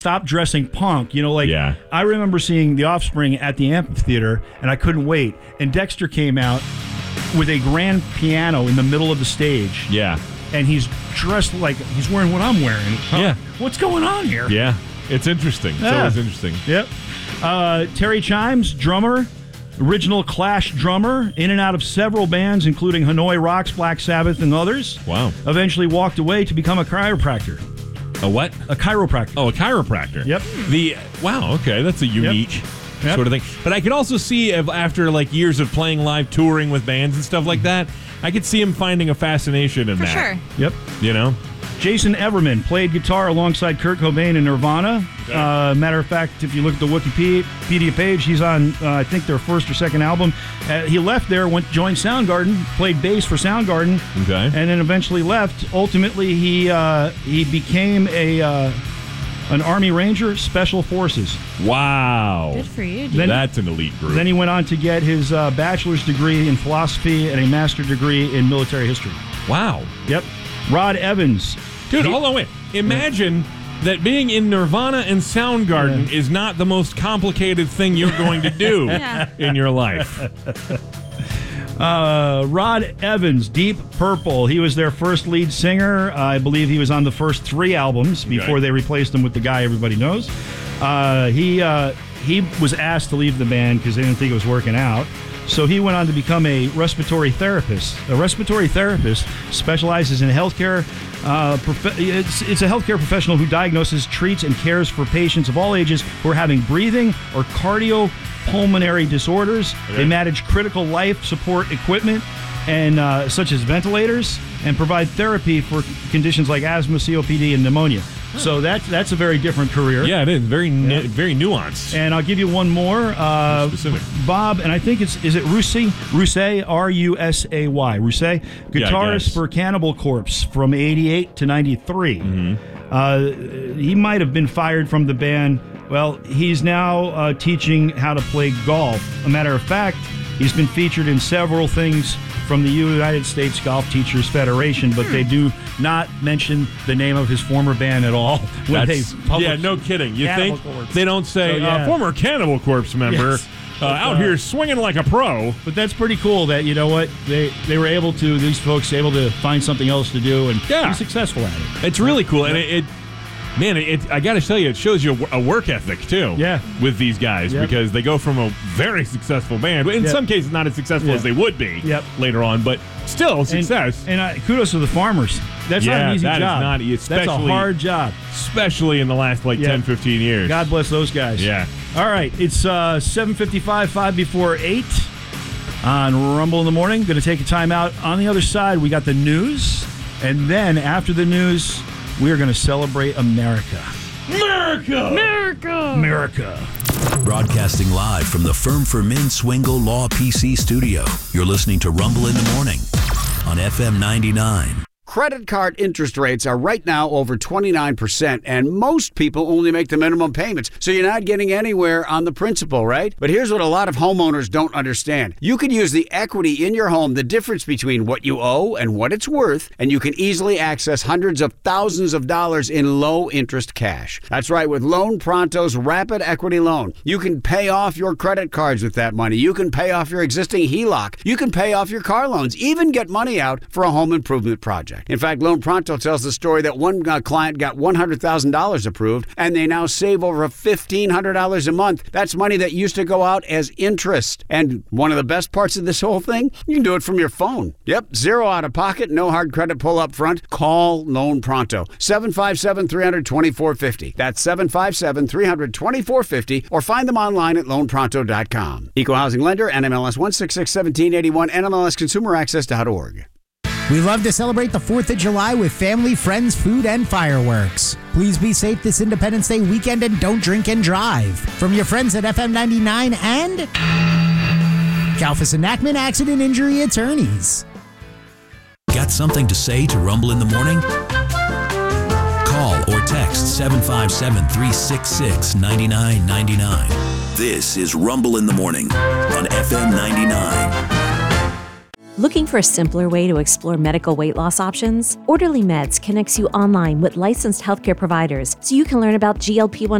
stop dressing punk. I remember seeing The Offspring at the amphitheater, and I couldn't wait. And Dexter came out with a grand piano in the middle of the stage. Yeah. And he's dressed like he's wearing what I'm wearing. Yeah. What's going on here? Yeah. It's interesting. Yeah. It's always interesting. Yep. Terry Chimes, drummer, original Clash drummer, in and out of several bands, including Hanoi Rocks, Black Sabbath, and others. Wow. Eventually walked away to become a chiropractor. A what? A chiropractor. Oh, a chiropractor. Yep. Wow, okay, that's a unique sort of thing. But I could also see after years of playing live touring with bands and stuff like that, I could see him finding a fascination in For that. sure. Yep. You know? Jason Everman played guitar alongside Kurt Cobain in Nirvana. Okay. Matter of fact, if you look at the Wikipedia page, he's on, I think, their first or second album. He left there, joined Soundgarden, played bass for Soundgarden, and then eventually left. Ultimately, he became an Army Ranger, Special Forces. Wow. Good for you, dude. That's an elite group. Then he went on to get his bachelor's degree in philosophy and a master's degree in military history. Wow. Yep. Rod Evans. Dude, hold on, wait. Imagine that being in Nirvana and Soundgarden is not the most complicated thing you're going to do in your life. Rod Evans, Deep Purple. He was their first lead singer. I believe he was on the first 3 albums before they replaced him with the guy everybody knows. He was asked to leave the band because they didn't think it was working out. So he went on to become a respiratory therapist. A respiratory therapist specializes in healthcare. It's a healthcare professional who diagnoses, treats, and cares for patients of all ages who are having breathing or cardiopulmonary disorders. Okay. They manage critical life support equipment and such as ventilators, and provide therapy for conditions like asthma, COPD, and pneumonia. So that's a very different career. Yeah, it is. Very nuanced. And I'll give you one more. Specific. Bob, and I think is it Rusay? Rusay, R-U-S-A-Y. Rusay, guitarist for Cannibal Corpse from 88 to 93. Mm-hmm. He might have been fired from the band. Well, he's now teaching how to play golf. A matter of fact, he's been featured in several things from the United States Golf Teachers Federation, but they do not mention the name of his former band at all. No kidding. You think Corpse. They don't say former Cannibal Corpse member out here swinging like a pro. But that's pretty cool that, you know what, they were able to, these folks able to find something else to do and be successful at it. It's really cool. And I got to tell you, it shows you a work ethic, too, with these guys, because they go from a very successful band, in some cases not as successful as they would be later on, but still success. And kudos to the farmers. That's not an easy job. That's a hard job. Especially in the last 10, 15 years. God bless those guys. Yeah. All right, it's 7:55, 5 before 8 on Rumble in the Morning. Going to take a time out. On the other side, we got the news, and then after the news, we are going to celebrate America. America! Broadcasting live from the Firm for Men Swingle Law PC studio. You're listening to Rumble in the Morning on FM 99. Credit card interest rates are right now over 29%, and most people only make the minimum payments, so you're not getting anywhere on the principal, right? But here's what a lot of homeowners don't understand. You can use the equity in your home, the difference between what you owe and what it's worth, and you can easily access hundreds of thousands of dollars in low-interest cash. That's right, with Loan Pronto's Rapid Equity Loan. You can pay off your credit cards with that money. You can pay off your existing HELOC. You can pay off your car loans, even get money out for a home improvement project. In fact, Loan Pronto tells the story that one client got $100,000 approved, and they now save over $1,500 a month. That's money that used to go out as interest. And one of the best parts of this whole thing, you can do it from your phone. Yep, zero out of pocket, no hard credit pull up front. Call Loan Pronto, 757-300-2450. That's 757-300-2450, or find them online at loanpronto.com. Equal housing lender, NMLS 1661781, NMLSconsumeraccess.org. We love to celebrate the 4th of July with family, friends, food, and fireworks. Please be safe this Independence Day weekend and don't drink and drive. From your friends at FM 99 and Kalfas and Nachman Accident Injury Attorneys. Got something to say to Rumble in the Morning? Call or text 757-366-9999. This is Rumble in the Morning on FM 99. Looking for a simpler way to explore medical weight loss options? Orderly Meds connects you online with licensed healthcare providers so you can learn about GLP-1